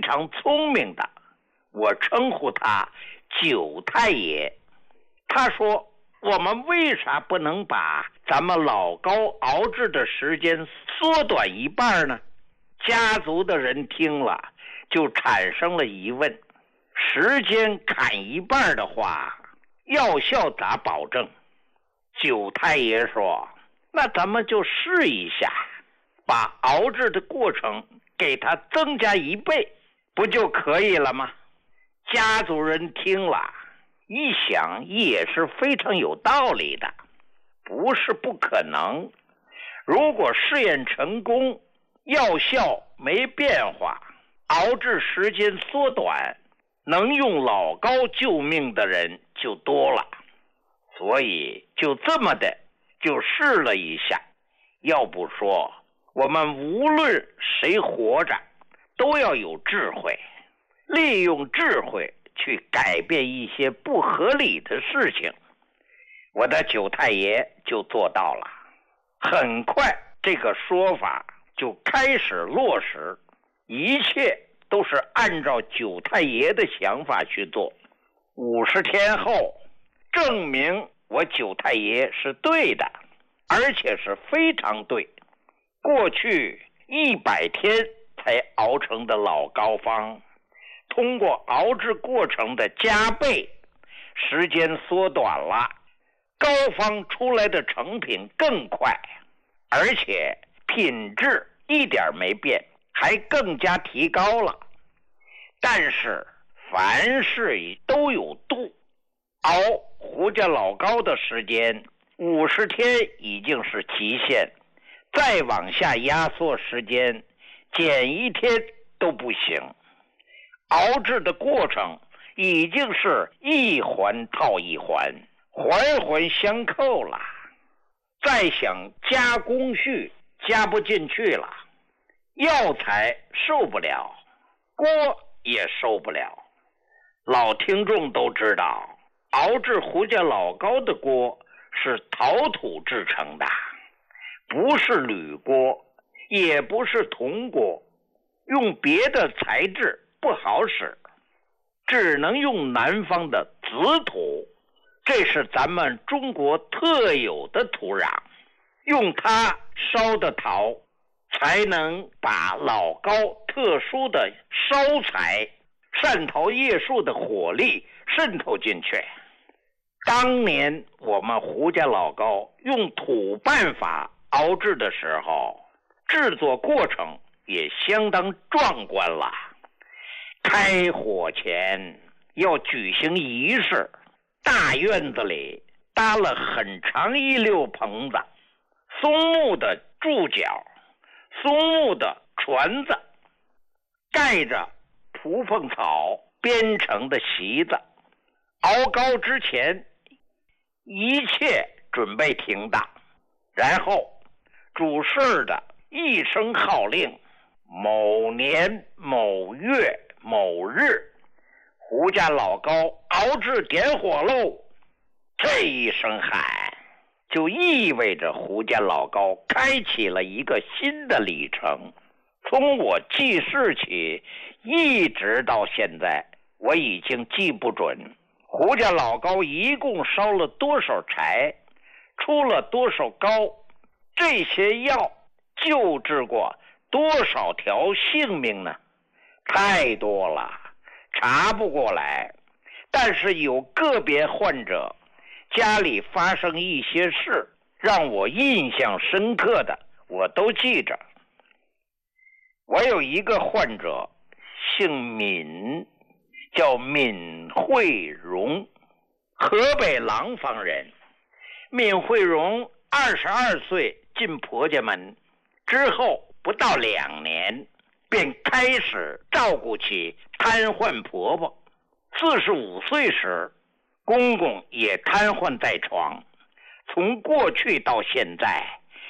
常聪明的，我称呼他九太爷。他说，我们为啥不能把咱们老高熬制的时间缩短一半呢？家族的人听了就产生了疑问，时间砍一半的话，药效咋保证？九太爷说，那咱们就试一下，把熬制的过程给它增加1倍，不就可以了吗？家族人听了一想，也是非常有道理的，不是不可能。如果试验成功，药效没变化，熬制时间缩短，能用老高救命的人就多了。所以就这么的就试了一下。要不说我们无论谁活着都要有智慧，利用智慧去改变一些不合理的事情。我的九太爷就做到了。很快这个说法就开始落实，一切都是按照九太爷的想法去做。50天后，证明我九太爷是对的，而且是非常对。过去100天才熬成的老膏方，通过熬制过程的加倍，时间缩短了，膏方出来的成品更快，而且品质一点没变，还更加提高了。但是凡事都有度，熬胡家老高的时间50天已经是极限，再往下压缩时间，减1天都不行。熬制的过程已经是一环套一环，环环相扣了，再想加工序加不进去了，药材受不了，锅也受不了。老听众都知道，熬制胡家老高的锅是陶土制成的，不是铝锅，也不是铜锅，用别的材质不好使，只能用南方的紫土，这是咱们中国特有的土壤，用它烧的陶才能把老高特殊的烧材汕头叶树的火力渗透进去。当年我们胡家老高用土办法熬制的时候，制作过程也相当壮观了。开火前要举行仪式，大院子里搭了很长一溜棚子，松木的柱脚，松木的船子，盖着蒲凤草编成的席子。熬膏之前，一切准备停当，然后主事的一声号令，某年某月某日，胡家老高熬制点火喽！这一声喊，就意味着胡家老高开启了一个新的里程。从我记事起，一直到现在，我已经记不准胡家老高一共烧了多少柴，出了多少膏，这些药救治过多少条性命呢？太多了，查不过来。但是有个别患者家里发生一些事让我印象深刻的，我都记着。我有一个患者姓闵，叫闵慧荣，河北廊坊人。闵慧荣22岁进婆家门之后，不到2年便开始照顾起瘫痪婆婆。45岁时，公公也瘫痪在床。从过去到现在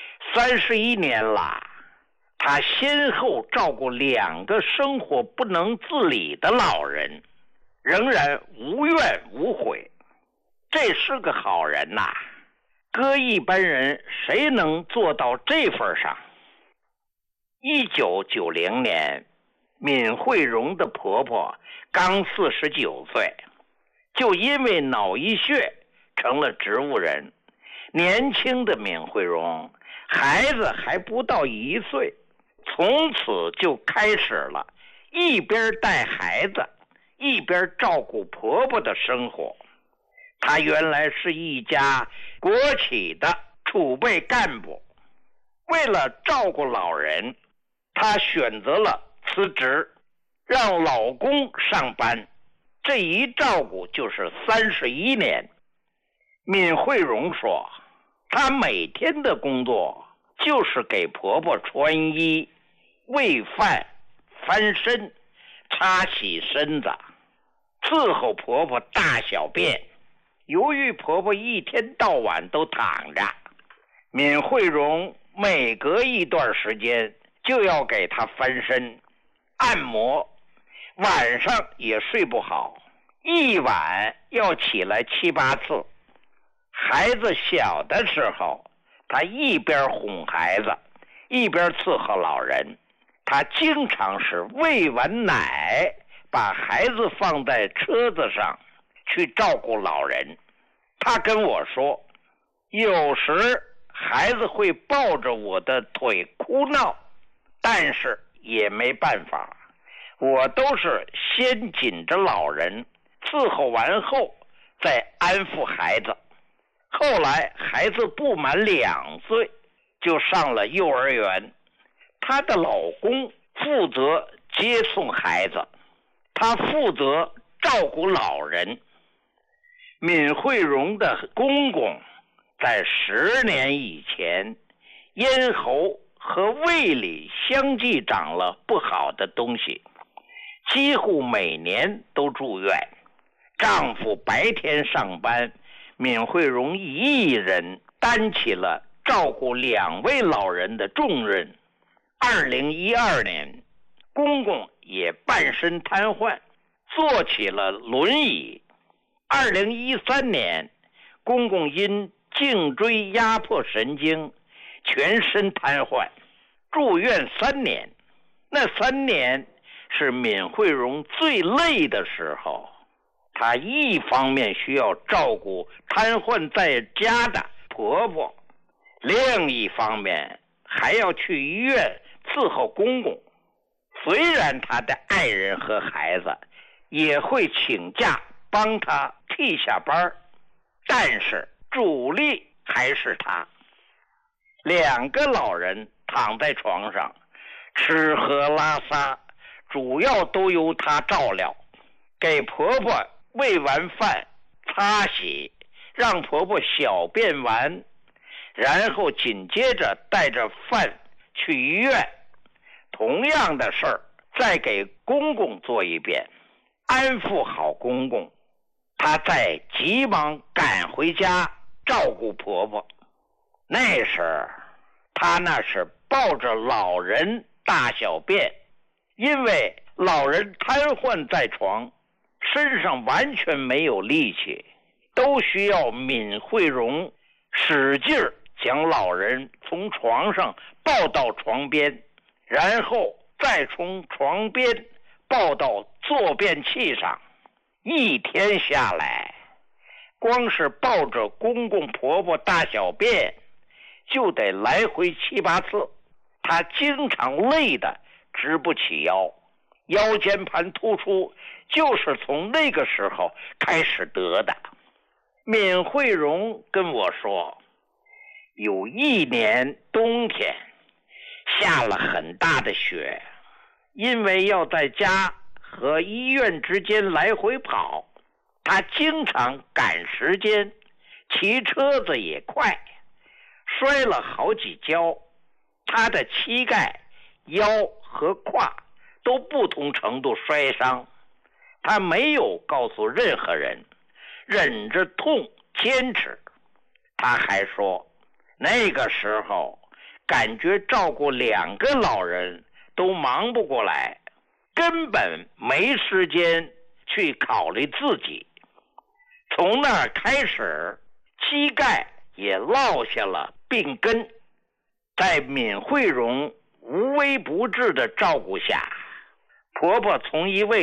31年了，他先后照顾2个生活不能自理的老人，仍然无怨无悔。这是个好人呐，搁一般人谁能做到这份上？1990年， 闵惠荣的婆婆刚49岁，就因为脑溢血成了植物人。年轻的闵惠荣孩子还不到1岁，从此就开始了一边带孩子一边照顾婆婆的生活。她原来是一家国企的储备干部，为了照顾老人，她选择了辞职，让老公上班，这一照顾就是31年。闵惠荣说，她每天的工作就是给婆婆穿衣、喂饭、翻身、擦洗身子，伺候婆婆大小便。由于婆婆一天到晚都躺着，闵惠荣每隔一段时间就要给她翻身、按摩，晚上也睡不好，一晚要起来7、8次。孩子小的时候，她一边哄孩子一边伺候老人。她经常是喂完奶，把孩子放在车子上去照顾老人。她跟我说，有时孩子会抱着我的腿哭闹，但是也没办法，我都是先紧着老人，伺候完后再安抚孩子。后来孩子不满2岁就上了幼儿园，她的老公负责接送孩子，她负责照顾老人。闵惠荣的公公在10年以前，咽喉和胃里相继长了不好的东西，几乎每年都住院。丈夫白天上班，闵惠荣一人担起了照顾2位老人的重任。2012年，公公也半身瘫痪，坐起了轮椅。2013年，公公因颈椎压迫神经，全身瘫痪，住院3年。那3年是闵惠荣最累的时候，她一方面需要照顾瘫痪在家的婆婆，另一方面还要去医院伺候公公。虽然她的爱人和孩子也会请假帮她替下班，但是主力还是她。2个老人躺在床上，吃喝拉撒主要都由她照料，给婆婆喂完饭、擦洗，让婆婆小便完，然后紧接着带着饭去医院。同样的事儿再给公公做一遍，安抚好公公，她再急忙赶回家照顾婆婆。那时她那是抱着老人大小便，因为老人瘫痪在床，身上完全没有力气，都需要闵惠荣使劲将老人从床上抱到床边，然后再从床边抱到坐便器上。一天下来，光是抱着公公婆婆大小便就得来回7、8次。她经常累得直不起腰，腰间盘突出就是从那个时候开始得的。闵惠荣跟我说，有1年冬天下了很大的雪，因为要在家和医院之间来回跑，他经常赶时间，骑车子也快，摔了好几跤。他的膝盖、腰和胯都不同程度摔伤，他没有告诉任何人，忍着痛坚持。他还说，那个时候感觉照顾2个老人都忙不过来，根本没时间去考虑自己。从那儿开始，膝盖也落下了病根。在闵惠荣无微不至的照顾下， 婆婆从一位